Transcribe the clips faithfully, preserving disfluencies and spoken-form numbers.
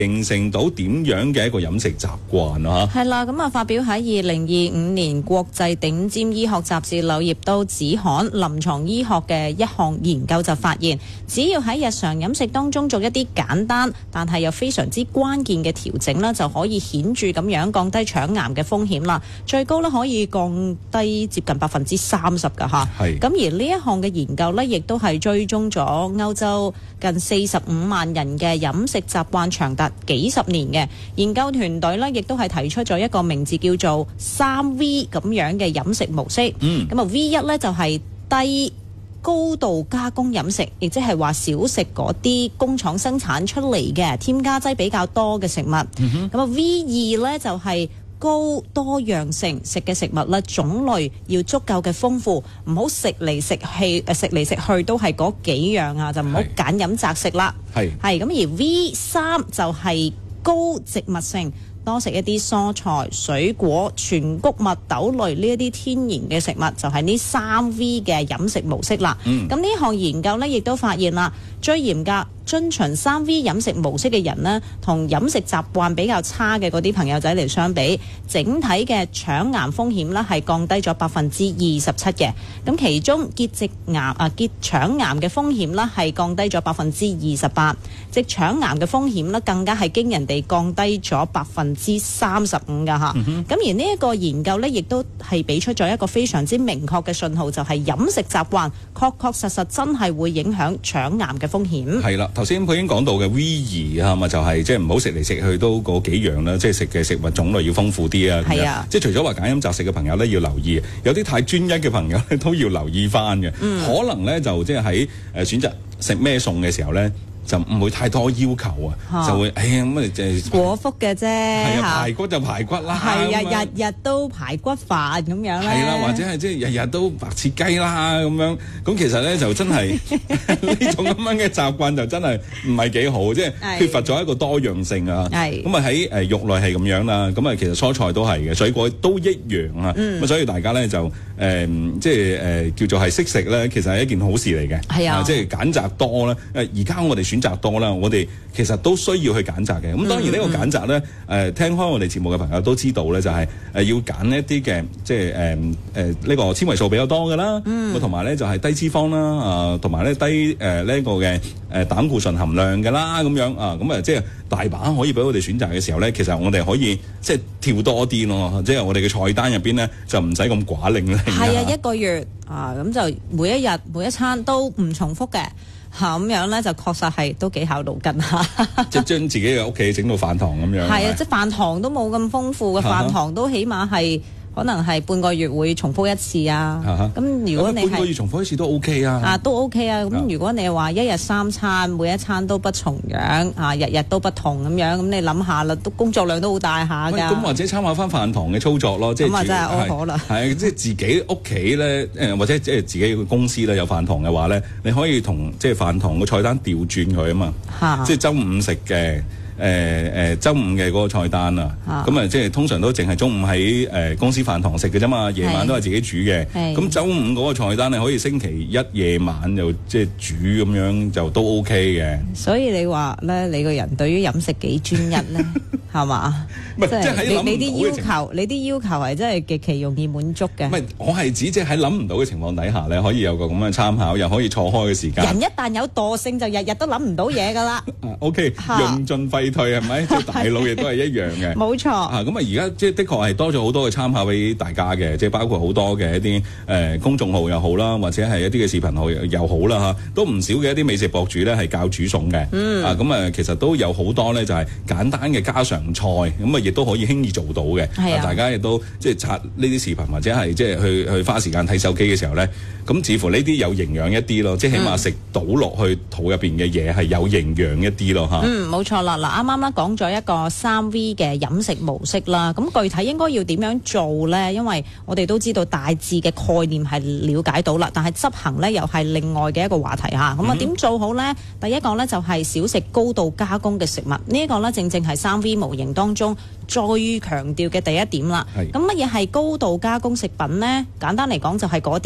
形成到點樣嘅一個飲食習慣啊？ 係啦，咁啊發表喺二零二五年國際頂尖醫學雜誌《柳葉刀》子刊臨床醫學嘅一項研究就發現，只要喺日常飲食當中做一啲簡單但係又非常之關鍵嘅調整啦，就可以顯著咁樣降低腸癌嘅風險啦。最高咧可以降低接近百分之三十㗎嚇。係。咁而呢一項嘅研究呢，亦都係追蹤咗歐洲近四十五萬人嘅飲食習慣長達幾十年嘅研究團隊呢，亦都係提出咗一個名字叫做三 V 咁樣嘅飲食模式。嗯，咁啊 V 一呢就係低高度加工飲食，亦即係話少食嗰啲工廠生產出嚟嘅添加劑比較多嘅食物。嗯哼，咁啊 V 二呢就係高多樣性，食嘅食物咧種類要足夠嘅豐富，唔好食嚟食去誒食嚟食去都係嗰幾樣啊，就唔好揀飲擇食啦。係係咁而 V 三就係高植物性，多食一啲蔬菜、水果、全穀物、豆類呢一啲天然嘅食物，就係呢三 V 嘅飲食模式啦。嗯，咁呢項研究呢亦都發現啦，最嚴格遵循三 V 飲食模式嘅人呢，同飲食習慣比較差嘅嗰啲朋友仔嚟相比，整體嘅腸癌風險呢係降低咗百分之二十七嘅。咁其中結直癌啊結腸癌嘅風險呢係降低咗百分之二十八，直腸癌嘅風險呢更加係驚人哋降低咗百分之三十五㗎嚇。咁、嗯、而呢一個研究呢，亦都係俾出咗一個非常之明確嘅信號，就係、是、飲食習慣確確實實真係會影響腸癌嘅風險。係啦。 頭先佢已經講到嘅 V 二啊嘛，就係即係唔好食嚟食去都嗰幾樣啦，即係食嘅食物種類要豐富啲啊。係啊，即係除咗話揀飲擇食嘅朋友咧要留意，有啲太專一嘅朋友咧都要留意翻嘅。嗯、可能咧就即係喺誒選擇食咩餸嘅時候咧，就唔會太多要求啊，就會哎呀咁啊，就係果腹嘅啫。係啊，排骨就排骨啦。係啊， 日日都排骨飯咁樣咧。 係啦，或者係即係日日都白切雞啦咁樣。咁其實咧就真係呢種咁樣嘅習慣就真係唔係幾好，即係缺乏咗一個多樣性啊。係。咁啊喺誒肉類係咁樣啦，咁啊其實蔬菜都係嘅，水果都一樣啊。嗯。咁所以大家咧就誒、呃、即係誒、呃、叫做係識食咧，其實係一件好事嚟嘅。係啊。即係揀擇多啦。誒而家我哋選擇多啦，我哋其實都需要去揀擇嘅。咁當然呢個揀擇咧，誒、呃、聽開我哋節目嘅朋友都知道咧，就係、是、誒、呃、要揀一啲嘅即係誒誒呢個纖維素比較多嘅啦，咁同埋咧就係、是、低脂肪啦，啊同埋咧低誒呢、呃這個嘅誒、呃、膽固醇含量嘅啦，咁樣啊，咁啊即係大把可以俾我哋選擇嘅時候咧，其實我哋可以即係跳多啲咯，即係我哋嘅菜單入邊咧就唔使咁寡令咧。 係啊，一個月啊咁就每一日每一餐都唔重複嘅。咁樣咧就確實係都幾考腦筋嚇， 即係將自己嘅屋企整到飯堂咁樣。係啊，即係飯堂都冇咁豐富嘅，飯堂都起碼係可能係半個月會重複一次啊。咁如果你係半個月重複一次都 OK 啊。 啊，都 OK 啊。咁如果你話一日三餐，每一餐都不重樣啊，日日都不同咁樣，咁你諗下啦，都工作量都好大下㗎。 咁或者參考翻飯堂嘅操作咯，即係咁啊，真係好可能係即係自己屋企咧，誒或者即係自己嘅公司咧有飯堂嘅話咧，你可以同即係飯堂嘅菜單調轉佢啊嘛。即係週五食嘅。誒誒週五嘅嗰個菜單啊，咁啊即係通常都淨係中午喺誒、呃、公司飯堂食嘅啫嘛，夜晚都係自己煮嘅。咁週五嗰個菜單你可以星期一夜晚就即係煮咁樣就都 OK 嘅。 所以你話咧，你個人對於飲食幾專一咧，係嘛？唔係即係你你啲要求，你啲要求係真係極其容易滿足嘅。 唔係，我係指即係喺諗唔到嘅情況底下咧，可以有個咁嘅參考，又可以錯開嘅時間。 人一旦有惰性，就日日都諗唔到嘢㗎啦。 OK，用盡廢退係咪？即係大腦亦都係一樣嘅。冇錯。啊，咁啊而家即係的確係多咗好多嘅參考俾大家嘅，即係包括好多嘅一啲誒、呃、公眾號又好啦，或者係一啲嘅視頻號又好啦嚇，都唔少嘅一啲美食博主咧係教煮餸嘅。嗯。啊，咁啊其實都有好多咧就係簡單嘅家常菜，咁啊亦都可以輕易做到嘅。係啊。大家亦都即係刷呢啲視頻或者係即係去去花時間睇手機嘅時候咧，咁似乎呢啲有營養一啲咯，即係起碼食到落去肚入邊嘅嘢係有營養一啲咯嚇。 嗯，冇錯啦。嗱，啱啱咧講咗一個三 V 嘅飲食模式啦，咁具體應該要點樣做咧？因為我哋都知道大致嘅概念係了解到啦，但係執行咧又係另外嘅一個話題嚇。咁啊點做好咧？第一個咧就係少食高度加工嘅食物，呢、這、一個咧正正係三 V 模型當中最強調嘅第一點啦。咁乜嘢係高度加工食品呢？簡單嚟講就係嗰啲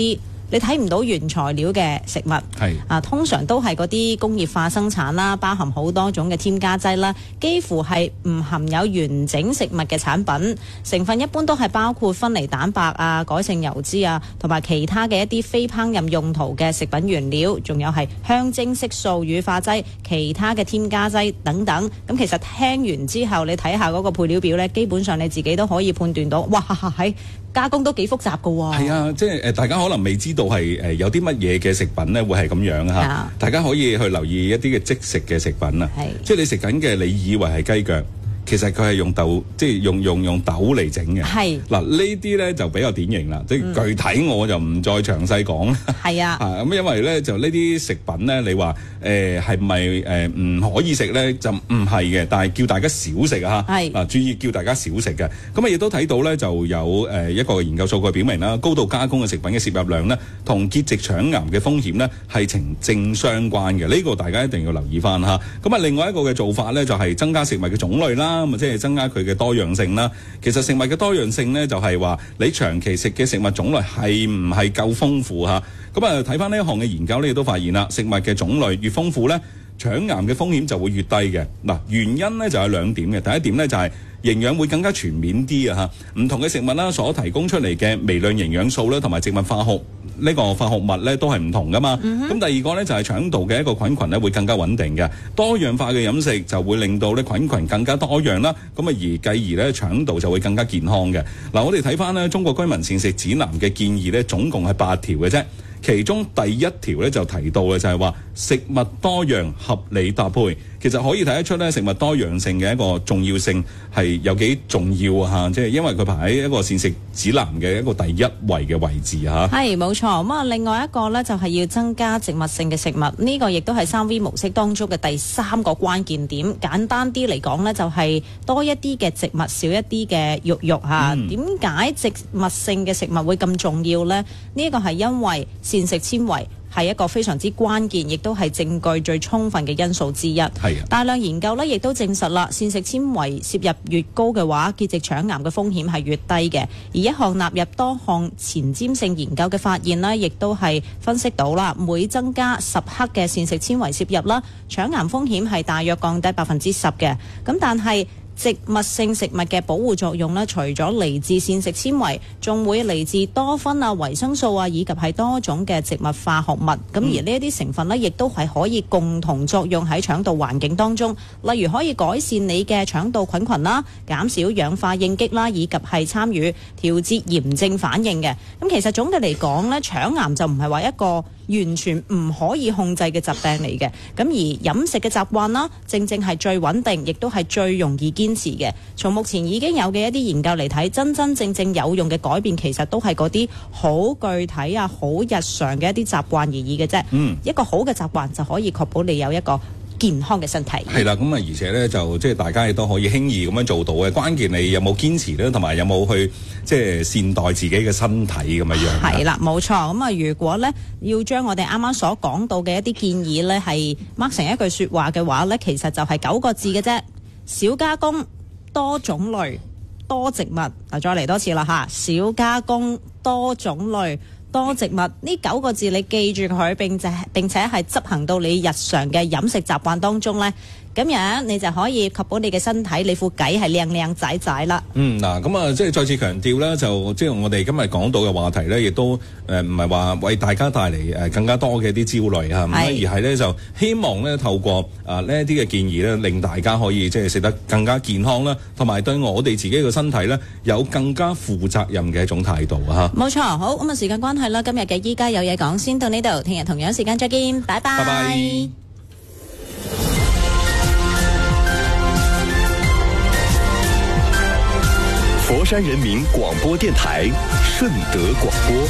你睇唔到原材料嘅食物， 係啊，通常都係嗰啲工業化生產啦，包含好多種嘅添加劑啦，幾乎係唔含有完整食物嘅產品，成分一般都係包括分離蛋白啊、改性油脂啊，同埋其他嘅一啲非烹飪用途嘅食品原料，仲有係香精、色素、乳化劑、其他嘅添加劑等等。咁其實聽完之後，你睇下嗰個配料表呢，基本上你自己都可以判斷到，哇，喺加工都幾複雜㗎喎。 係啊，即係誒，大家可能未知道係誒有啲乜嘢嘅食品咧會係咁樣嚇， 啊、 大家可以去留意一啲嘅即食嘅食品啊，即係你食緊嘅，你以為係雞腳。其實佢係用豆，即係用用用豆嚟整嘅。係嗱，呢啲咧就比較典型啦。即係具體我就唔再詳細講。係啊，啊咁因為咧就呢啲食品咧，你話誒係咪誒唔可以食咧？就唔係嘅，但係叫大家少食啊嚇。係嗱，注意叫大家少食嘅。咁啊，亦都睇到咧就有誒一個研究數據表明啦，高度加工嘅食品嘅攝入量咧，同結直腸癌嘅風險咧係呈正相關嘅。呢個大家一定要留意翻嚇。咁啊，另外一個嘅做法咧就係增加食物嘅種類啦。咁即係增加佢嘅多樣性啦。其實食物嘅多樣性咧，就係話你長期食嘅食物種類係唔係夠豐富嚇？咁啊，睇翻呢一項嘅研究咧，亦都發現啦，食物嘅種類越豐富咧，腸癌嘅風險就會越低嘅。嗱，原因咧就有兩點嘅。第一點咧就係營養會更加全面啲啊嚇。唔同嘅食物啦，所提供出嚟嘅微量營養素咧，同埋植物化學呢個化學物咧都係唔同噶嘛。咁、嗯、第二個咧就係腸道嘅一個菌群咧會更加穩定嘅。多樣化嘅飲食就會令到咧菌群更加多樣啦。咁啊而繼而咧腸道就會更加健康嘅。嗱，我哋睇翻咧中國居民膳食指南嘅建議咧，總共係八條嘅啫。其中第一條咧就提到嘅就係話食物多樣合理搭配，其實可以睇得出咧食物多樣性嘅一個重要性係有幾重要啊！即係因為佢排喺一個膳食指南嘅一個第一位嘅位置嚇。係冇錯，咁啊另外一個咧就係要增加植物性嘅食物，呢、呢個亦都係三 V 模式當中嘅第三個關鍵點。簡單啲嚟講咧，就係多一啲嘅植物，少一啲嘅肉肉嚇。點解植物性嘅食物會咁重要咧？呢、呢、一個係因為膳食纖維係一個非常之關鍵，亦都係證據最充分嘅因素之一。係大量研究咧，亦都證實啦，膳食纖維攝入越高嘅話，結直腸癌嘅風險係越低嘅。而一項納入多項前瞻性研究嘅發現呢，亦都係分析到啦，每增加十克嘅膳食纖維攝入啦，腸癌風險係大約降低百分之十嘅。咁但係植物性食物嘅保護作用咧，除咗嚟自膳食纖維，仲會嚟自多酚啊、維生素啊，以及係多種嘅植物化學物。咁、嗯、而呢一啲成分咧，亦都係可以共同作用喺腸道環境當中，例如可以改善你嘅腸道菌群啦，減少氧化應激啦，以及係參與調節炎症反應嘅。咁其實總嘅嚟講咧，腸癌就唔係話一個完全唔可以控制嘅疾病嚟嘅。咁而飲食嘅習慣啦，正正係最穩定，亦都係最容易堅持嘅。從目前已經有嘅一啲研究嚟睇，真真正正有用嘅改變，其實都係嗰啲好具體啊、好日常嘅一啲習慣而已嘅啫。嗯，一個好嘅習慣就可以確保你有一個健康嘅身體。係啦，咁啊，而且咧就即係大家亦都可以輕易咁樣做到嘅。關鍵你有冇堅持咧，同埋有冇去即係善待自己嘅身體咁樣樣。係啦，冇錯。咁啊，如果咧要將我哋啱啱所講到嘅一啲建議咧，係 mark 成一句說話嘅話咧，其實就係九個字嘅啫。少加工、多種類、多植物。嗱，再嚟多次啦吓，少加工、多種類、多植物。呢九個字你記住佢，並且並且係執行到你日常嘅飲食習慣當中咧，咁樣你就可以確保你嘅身體，你副計係靚靚仔仔啦。嗯，嗱，咁啊，即係再次強調啦，就即係我哋今日講到嘅話題咧，亦都誒唔係話為大家帶嚟誒更加多嘅一啲焦慮啊，而係咧就希望咧透過啊呢一啲嘅建議咧，令大家可以即係食得更加健康啦，同埋對我哋自己嘅身體咧有更加負責任嘅一種態度啊。冇錯，好，咁啊，時間關係啦，今日嘅依家有嘢講先到呢度，聽日同樣時間再見，拜拜。拜拜。 佛山人民廣播電台順德廣播。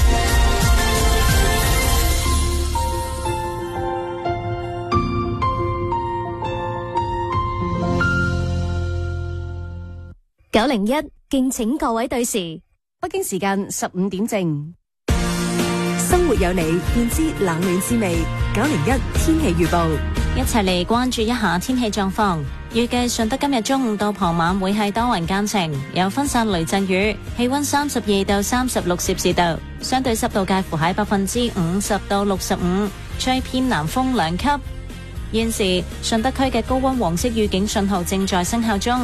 九零一，敬請各位對時，北京時間十五點正。 生活有你，便知冷暖滋味。九零一天氣預報。 一齊嚟關注一下天氣狀況。預計順德今日中午到傍晚會係多雲間晴，有分散雷陣雨，氣溫三十二到三十六攝氏度，相對濕度介乎喺百分之五十到六十五，吹偏南風兩級。現時順德區嘅高溫黃色預警信號正在生效中。